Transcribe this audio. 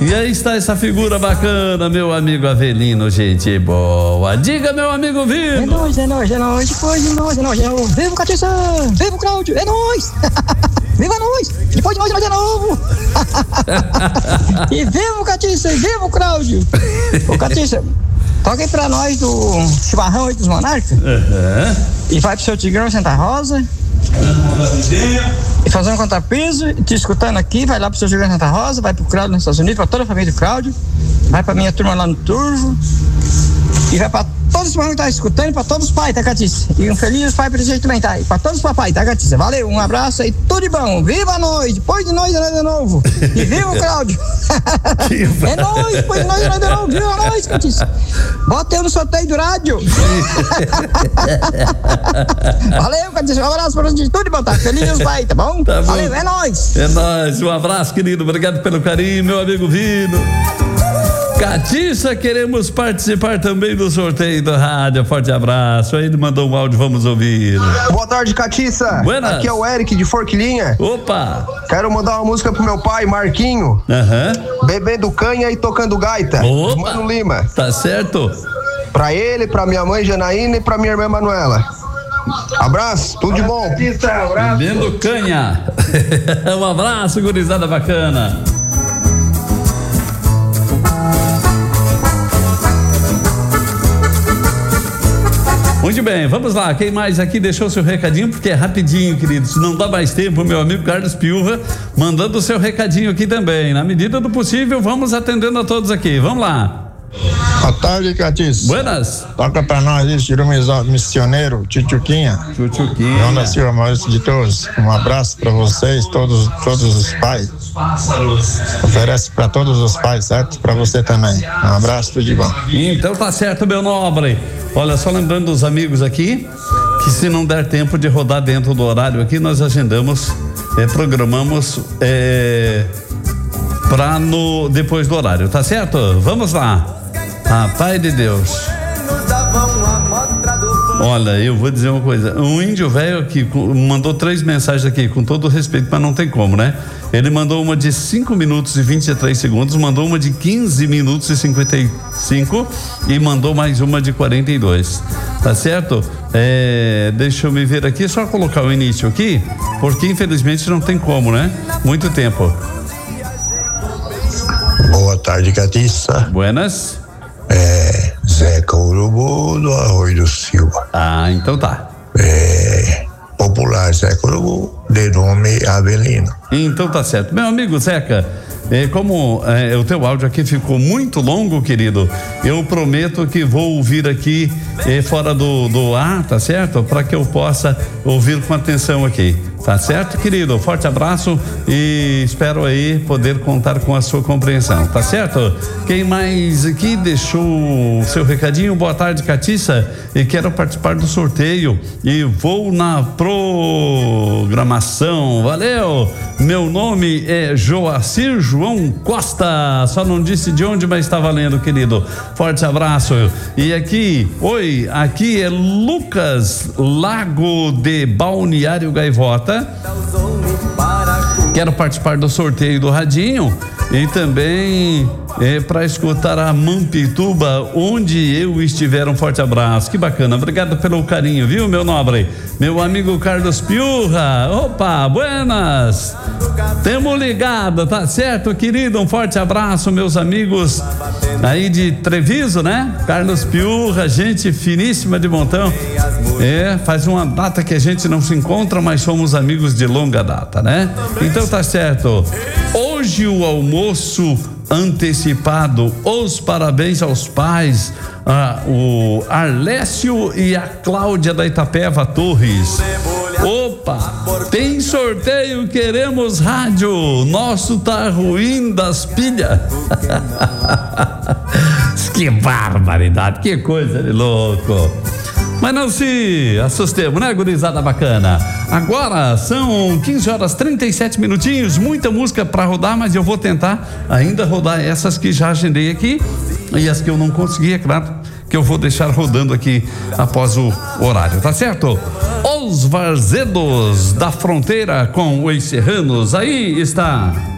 E aí está essa figura bacana, meu amigo Avelino, gente boa. Diga, meu amigo Vino. É nóis, depois de nós, Viva o Catiça, viva o Cláudio, é nóis. Viva nós, depois de nós de novo. E viva o Catiça, e viva o Cláudio. Ô Catiça, toca aí pra nós do chimarrão aí dos Monarcas. E vai pro seu Tigrão Santa Rosa. E fazer um contrapiso, te escutando aqui, vai lá pro seu Tigrão Santa Rosa, vai pro Cláudio nos Estados Unidos, pra toda a família do Cláudio, vai pra minha turma lá no Turvo, e vai pra todos os pais que estão escutando, pra todos os pais, tá, Catiça? E um feliz pai presente também, tá? E pra todos os papais, tá, Catiça? Valeu, um abraço aí, tudo de bom. Viva nós, depois de nós de novo. E viva o Cláudio. É nós, depois de nós de novo. Viva nós, Catiça. Bota eu no sorteio do rádio. Valeu, Catiça. Um abraço pra gente, tudo de bom, tá? Feliz pai, tá bom? Tá bom. Valeu, é nóis. É nóis, um abraço, querido. Obrigado pelo carinho, meu amigo Vino. Catiça, queremos participar também do sorteio do rádio. Forte abraço. Ele mandou um áudio, vamos ouvir. Boa tarde, Catiça. Buenas. Aqui é o Eric de Forquilinha. Opa! Quero mandar uma música pro meu pai, Marquinho. Bebendo canha e tocando gaita. Opa. Mano Lima. Tá certo? Pra ele, pra minha mãe Janaína e pra minha irmã Manuela. Abraço, tudo de bom. Bebendo canha. Um abraço, gurizada bacana. Muito bem, vamos lá. Quem mais aqui deixou seu recadinho? Porque é rapidinho, queridos. Não dá mais tempo. Meu amigo Carlos Piurra mandando o seu recadinho aqui também. Na medida do possível, vamos atendendo a todos aqui. Vamos lá. Boa tarde, Catiça. Buenas. Toca pra nós aí, Ciro Missioneiro, Tchutchuquinha. Tchutchuquinha. João da Silva Maurício de Todos. Um abraço pra vocês, todos os pais. Oferece pra todos os pais, certo? Pra você também. Um abraço, tudo de bom. Então tá certo, meu nobre. Olha, só lembrando dos amigos aqui, que se não der tempo de rodar dentro do horário aqui, nós agendamos, programamos pra depois do horário, tá certo? Vamos lá. Pai de Deus. Olha, eu vou dizer uma coisa. Um índio velho aqui mandou 3 mensagens aqui, com todo respeito, mas não tem como, né? Ele mandou uma de 5 minutos e 23 segundos, mandou uma de 15 minutos e 55 e mandou mais uma de 42. Tá certo? Deixa eu me ver aqui, só colocar o início aqui, porque infelizmente não tem como, né? Muito tempo. Boa tarde, Catiça. Buenas. Zeca Urubu do Arroio do Silva. Então tá. Popular Zeca Urubu, de nome Avelino. Então tá certo. Meu amigo Zeca, como o teu áudio aqui ficou muito longo, querido, eu prometo que vou ouvir aqui fora do ar, tá certo? Para que eu possa ouvir com atenção aqui. Tá certo, querido? Forte abraço e espero aí poder contar com a sua compreensão, tá certo? Quem mais aqui deixou o seu recadinho? Boa tarde, Catiça, e quero participar do sorteio e vou na programação. Valeu! Meu nome é Joacir João Costa, só não disse de onde, mas está valendo, querido. Forte abraço. E aqui é Lucas Lago de Balneário Gaivota. Quero participar do sorteio do radinho e também para escutar a Mampituba, onde eu estiver. Um forte abraço, que bacana, obrigado pelo carinho, viu, meu nobre? Meu amigo Carlos Piurra, opa, buenas, tamo ligado, tá certo, querido? Um forte abraço, meus amigos aí de Treviso, né? Carlos Piurra, gente finíssima de montão. Faz uma data que a gente não se encontra, mas somos amigos de longa data, né? Então tá certo. Hoje o almoço antecipado, os parabéns aos pais, o Arlécio e a Cláudia da Itapeva Torres. Opa, tem sorteio, queremos rádio, nosso tá ruim das pilhas. Que barbaridade, que coisa de louco. Mas não se assustemos, né, gurizada bacana? Agora são 15h37, muita música para rodar, mas eu vou tentar ainda rodar essas que já agendei aqui e as que eu não consegui, é claro, que eu vou deixar rodando aqui após o horário, tá certo? Os Varzedos da Fronteira com os Serranos, aí está.